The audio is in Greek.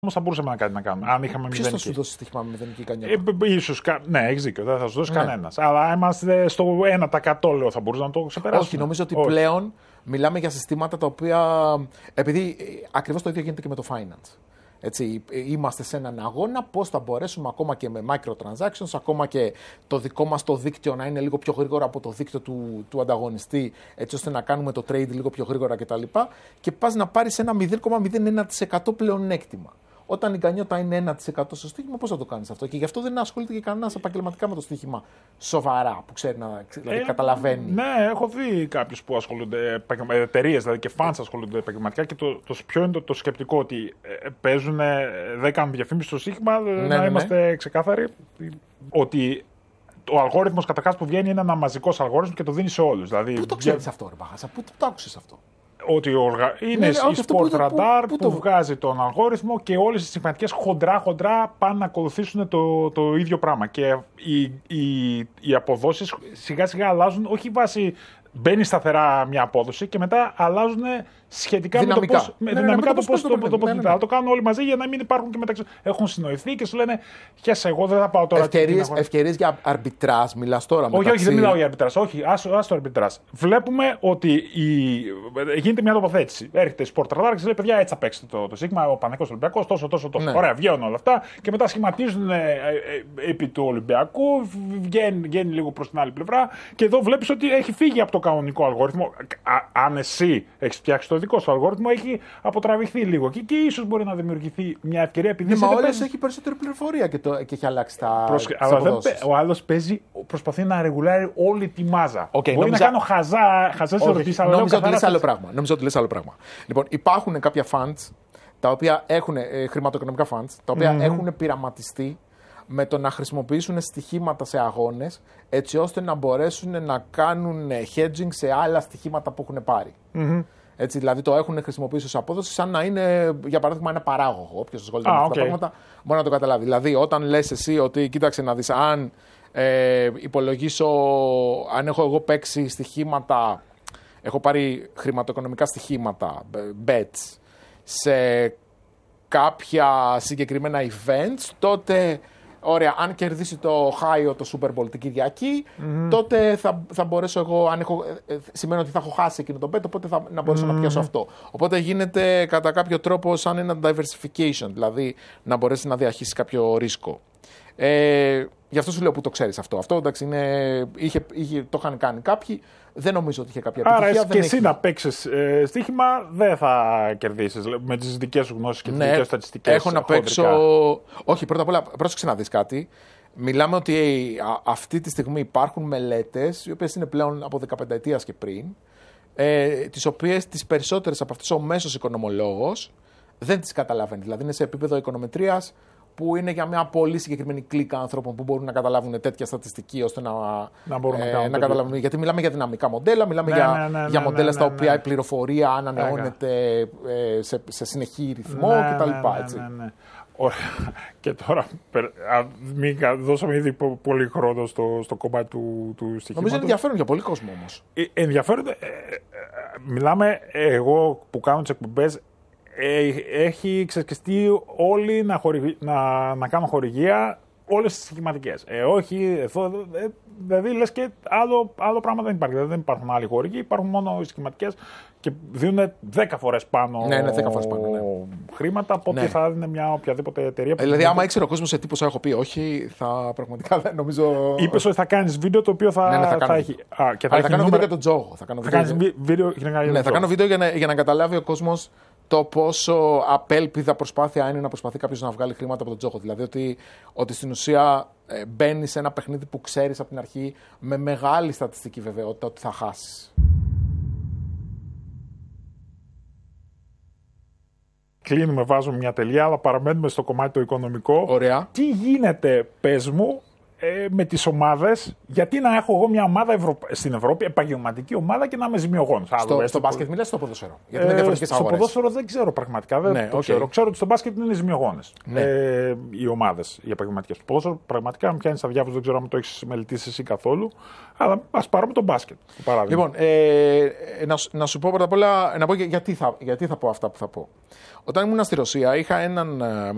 Όμως θα μπορούσαμε να κάτι να κάνουμε. Αν είχαμε Ποιος μηδενική. θα σου δώσει στοίχημα με μηδενική κανιά? Ίσως, ναι, έχεις δίκιο, δεν θα σου δώσει κανένας. Αλλά είμαστε στο 1% λέω, θα μπορούσαμε να το ξεπεράσουμε. Όχι, νομίζω ότι πλέον μιλάμε για συστήματα τα οποία. Επειδή ακριβώς το ίδιο γίνεται και με το finance. Έτσι, είμαστε σε έναν αγώνα πώς θα μπορέσουμε ακόμα και με microtransactions, ακόμα και το δικό μας το δίκτυο να είναι λίγο πιο γρήγορο από το δίκτυο του ανταγωνιστή, έτσι ώστε να κάνουμε το trade λίγο πιο γρήγορα κτλ. Και πας να πάρεις ένα 0,01% πλεονέκτημα. Όταν η γκανιότα είναι 1% στο στοίχημα, πώς θα το κάνεις αυτό? Και γι' αυτό δεν ασχολείται και κανένας επαγγελματικά με το στοίχημα σοβαρά, που ξέρει να δηλαδή καταλαβαίνει. Ναι, έχω δει κάποιους που ασχολούνται, εταιρείες δηλαδή και fans ασχολούνται επαγγελματικά και ποιο είναι το σκεπτικό, ότι παίζουν, δεν κάνουν διαφήμιση στο στοίχημα, να είμαστε ξεκάθαροι, ότι ο αλγόριθμος καταρχάς που βγαίνει είναι ένα μαζικός αλγόριθμος και το δίνει σε όλους. Δηλαδή, πού το ξέρεις αυτό, ρε Μπαχάσα, πού το άκουσες αυτό? Ότι είναι η Sport Radar που βγάζει τον αλγόριθμο και όλες οι συμφωνητικές χοντρά πάνε να ακολουθήσουν το ίδιο πράγμα. Και οι αποδόσεις σιγά σιγά αλλάζουν, όχι βάσει. Μπαίνει σταθερά μια απόδοση και μετά αλλάζουν σχετικά δυναμικά. Δυναμικά το πώς το τοποθετεί. Αλλά το κάνουν όλοι μαζί για να μην υπάρχουν και μεταξύ. Έχουν συνοηθεί και σου λένε χέσε, εγώ δεν θα πάω τώρα. Ευκαιρίες για αρμπιτράζ, μιλάς τώρα? Όχι, δεν μιλάω για αρμπιτράζ. Όχι, άστο αρμπιτράζ. Βλέπουμε ότι γίνεται μια τοποθέτηση. Έρχεται η Sport Radar και λέει: παιδιά, έτσι θα παίξετε το Σίγμα, ο Παναθηναϊκός Ολυμπιακός, τόσο. Ναι. Ωραία, βγαίνουν όλα αυτά και μετά σχηματίζουν επί του Ολυμπιακού, βγαίνει λίγο προς την άλλη πλευρά και εδώ βλέπεις ότι έχει φύγει από το κανονικό αλγόριθμο. Αν εσύ έχεις φτιάξει το δικό σου αλγόριθμο, έχει αποτραβηχθεί λίγο εκεί και ίσως μπορεί να δημιουργηθεί μια ευκαιρία επειδή. Ναι, μα όλες έχει περισσότερη πληροφορία και έχει αλλάξει τα. Ο άλλος προσπαθεί να ρεγουλάρει όλη τη μάζα. Μπορεί να κάνω χαζές ερωτήσεις, αλλά νομίζω ότι λες άλλο πράγμα. Λοιπόν, υπάρχουν κάποια funds, τα οποία έχουν χρηματοοικονομικά funds, τα οποία έχουν πειραματιστεί με το να χρησιμοποιήσουν στοιχήματα σε αγώνες, έτσι ώστε να μπορέσουν να κάνουν hedging σε άλλα στοιχήματα που έχουν πάρει. Έτσι, δηλαδή το έχουν χρησιμοποιήσει ως απόδοση, σαν να είναι, για παράδειγμα, ένα παράγωγο. Όποιος ασχολείται με αυτά τα πράγματα μπορεί να το καταλάβει. Δηλαδή, όταν λες εσύ ότι κοίταξε να δεις, αν υπολογίσω, αν έχω εγώ παίξει στοιχήματα, έχω πάρει χρηματοοικονομικά στοιχήματα, bets, σε κάποια συγκεκριμένα events, τότε. Ωραία, αν κερδίσει το Ohio το Super Bowl την Κυριακή, τότε θα μπορέσω εγώ, σημαίνει ότι θα έχω χάσει εκείνο το bet, οπότε να μπορέσω να πιάσω αυτό. Οπότε γίνεται κατά κάποιο τρόπο σαν ένα diversification, δηλαδή να μπορέσει να διαχύσει κάποιο ρίσκο. Γι' αυτό σου λέω που το ξέρεις αυτό. Αυτό εντάξει, το είχαν κάνει κάποιοι. Δεν νομίζω ότι είχε κάποια επιτυχία. Άρα και εσύ να παίξεις στοίχημα δεν θα κερδίσεις με τις δικές σου γνώσεις και τις δικές σου στατιστικές. Έχω να παίξω. Όχι, πρώτα απ' όλα, πρόσεξε να δεις κάτι. Μιλάμε ότι αυτή τη στιγμή υπάρχουν μελέτες, οι οποίες είναι πλέον από 15 ετίας και πριν, τις οποίες τις περισσότερες από αυτές ο μέσος οικονομολόγος δεν τις καταλαβαίνει. Δηλαδή είναι σε επίπεδο οικονομετρίας, που είναι για μια πολύ συγκεκριμένη κλίκα άνθρωπων που μπορούν να καταλάβουν τέτοια στατιστική ώστε να καταλάβουν. Γιατί μιλάμε για δυναμικά μοντέλα, μιλάμε για μοντέλα στα οποία η πληροφορία ανανεώνεται σε συνεχή ρυθμό κτλ. Ναι. Ωραία. Και τώρα, μην δώσαμε ήδη πολύ χρόνο στο κομμάτι του στοιχήματος. Νομίζω ενδιαφέρον για πολύ κόσμο όμως. Ενδιαφέρον. Μιλάμε, εγώ που κάνω τις εκπομπές, έχει ξεσκιστεί όλοι να κάνουν χορηγία όλες τις στοιχηματικές. Όχι, εδώ, δηλαδή λες και άλλο πράγμα δεν υπάρχει. Δεν υπάρχουν άλλοι χορηγοί, υπάρχουν μόνο οι στοιχηματικές και δίνουν 10 φορές πάνω, 10 φορές πάνω χρήματα από ό,τι θα δίνει μια οποιαδήποτε εταιρεία. Δηλαδή, άμα ήξερε ο κόσμος σε τι ποσά έχω πει, όχι, θα πραγματικά δεν νομίζω. Είπες ότι θα κάνεις βίντεο το οποίο θα έχει. Θα κάνω βίντεο για τον τζόγο. Θα κάνω βίντεο για να καταλάβει ο κόσμος το πόσο απέλπιδα προσπάθεια είναι να προσπαθεί κάποιος να βγάλει χρήματα από τον τζόγο. Δηλαδή ότι στην ουσία μπαίνει σε ένα παιχνίδι που ξέρεις από την αρχή με μεγάλη στατιστική βεβαιότητα ότι θα χάσεις. Κλείνουμε, βάζουμε μια τελεία, αλλά παραμένουμε στο κομμάτι το οικονομικό. Ωραία. Τι γίνεται, πες μου, με τις ομάδες, γιατί να έχω εγώ μια ομάδα στην Ευρώπη, επαγγελματική ομάδα και να είμαι ζημιογόνος. Στο μπάσκετ μιλάς, στο ποδόσφαιρο? Γιατί είναι διαφορετικές αγορές. Στο ποδόσφαιρο δεν ξέρω πραγματικά. Ξέρω ότι στο μπάσκετ είναι ζημιογόνες οι ομάδες, οι επαγγελματικές. Στο ποδόσφαιρο πραγματικά, αν πιάνεις αδιάφορο, δεν ξέρω αν το έχεις μελετήσει εσύ καθόλου. Αλλά ας πάρουμε το μπάσκετ. Λοιπόν, να σου πω πρώτα απ' όλα, να πω γιατί θα πω αυτά που θα πω. Όταν ήμουν στη Ρωσία, είχα έναν